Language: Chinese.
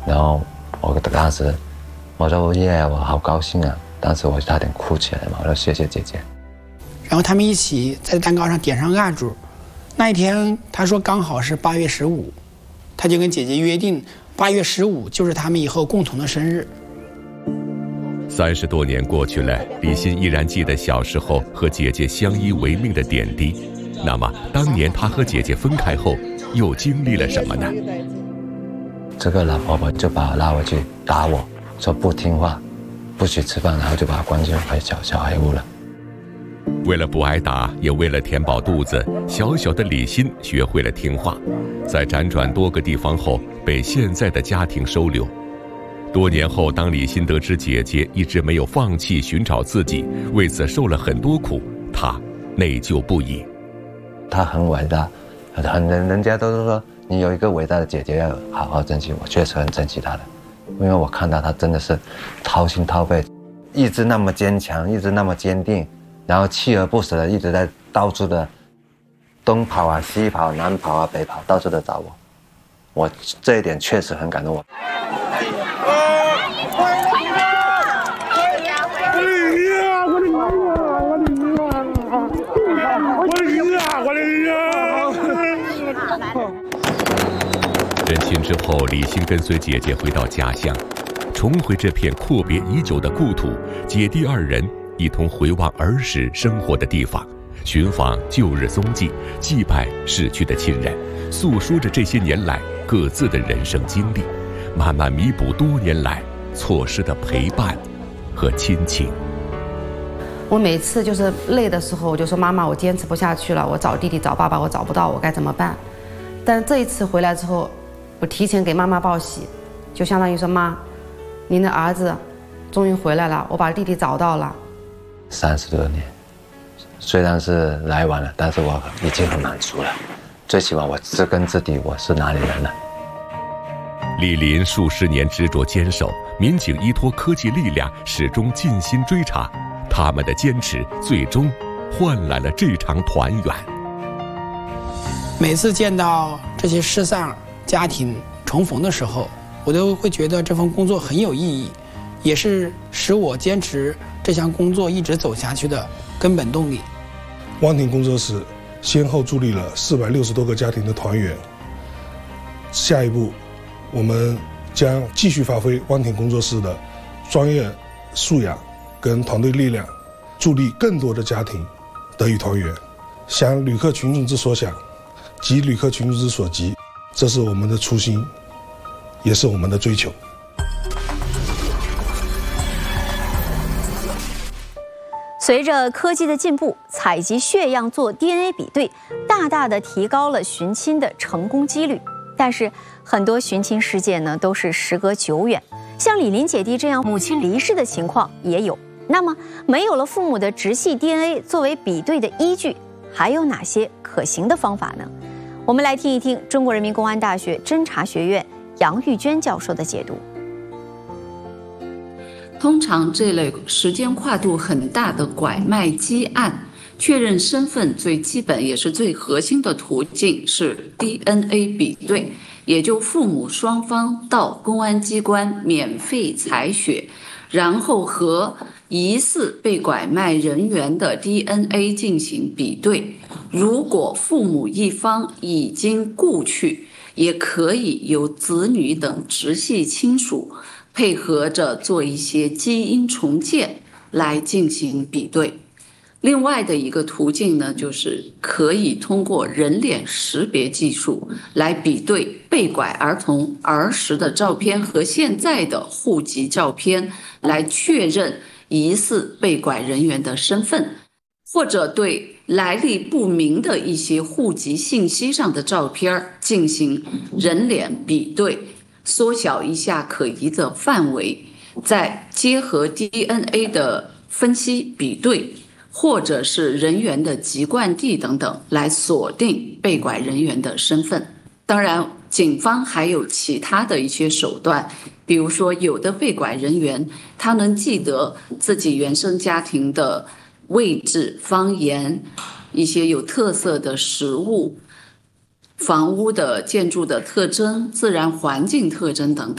然后我当时我说耶，我好高兴啊！当时我差点哭起来嘛，我说谢谢姐姐。 然后他们一起在蛋糕上点上蜡烛。那一天他说刚好是8月15，他就跟姐姐约定8月15就是他们以后共同的生日。 30多年过去了，李欣依然记得小时候和姐姐相依为命的点滴。那么当年他和姐姐分开后又经历了什么呢？ 这个老婆婆就把我拉回去打我，说不听话，不许吃饭，然后就把我关进小黑屋了。 为了不挨打，也为了填饱肚子，小小的李欣学会了听话。在辗转多个地方后，被现在的家庭收留。多年后，当李欣得知姐姐一直没有放弃寻找自己，为此受了很多苦，她内疚不已。 她很伟大，人家都是说你有一个伟大的姐姐要好好珍惜，我确实很珍惜她的，因为我看到她真的是掏心掏肺，一直那么坚强，一直那么坚定，然后锲而不舍的一直在到处的东跑啊西跑南跑啊北跑，到处的找我，我这一点确实很感动我。 认亲之后，李欣跟随姐姐回到家乡，重回这片阔别已久的故土。姐弟二人一同回望儿时生活的地方，寻访旧日踪迹，祭拜逝去的亲人，诉说着这些年来各自的人生经历，慢慢弥补多年来错失的陪伴和亲情。 我每次就是累的时候，我就说妈妈，我坚持不下去了，我找弟弟找爸爸，我找不到，我该怎么办？但这一次回来之后，我提前给妈妈报喜，就相当于说妈，您的儿子终于回来了，我把弟弟找到了。 30多年，虽然是来晚了，但是我已经很满足了，最起码我知根知底，我是哪里人了。 莅临数十年执着坚守，民警依托科技力量始终尽心追查，他们的坚持最终换来了这场团圆。 每次见到这些失散家庭重逢的时候，我都会觉得这份工作很有意义，也是使我坚持这项工作一直走下去的根本动力。 汪婷工作室先后助力了460多个家庭的团圆。下一步，我们将继续发挥汪婷工作室的专业素养跟团队力量，助力更多的家庭得以团圆。想旅客群众之所想，急旅客群众之所急，这是我们的初心，也是我们的追求。 随着科技的进步，采集血样做 DNA 比对，大大的提高了寻亲的成功几率。但是很多寻亲事件呢，都是时隔久远，像李林姐弟这样母亲离世的情况也有。那么没有了父母的直系 DNA 作为比对的依据，还有哪些可行的方法呢？我们来听一听中国人民公安大学侦查学院杨玉娟教授的解读。 通常这类时间跨度很大的拐卖积案，确认身份最基本也是最核心的途径是 DNA 比对，也就父母双方到公安机关免费采血，然后和疑似被拐卖人员的 DNA 进行比对。如果父母一方已经故去，也可以由子女等直系亲属配合着做一些基因重建来进行比对。另外的一个途径呢，就是可以通过人脸识别技术来比对被拐儿童儿时的照片和现在的户籍照片，来确认疑似被拐人员的身份，或者对来历不明的一些户籍信息上的照片进行人脸比对，缩小一下可疑的范围，再结合 DNA 的分析比对，或者是人员的籍贯地等等，来锁定被拐人员的身份。当然，警方还有其他的一些手段，比如说有的被拐人员他能记得自己原生家庭的位置、方言、一些有特色的食物、房屋的建筑的特征、自然环境特征等等。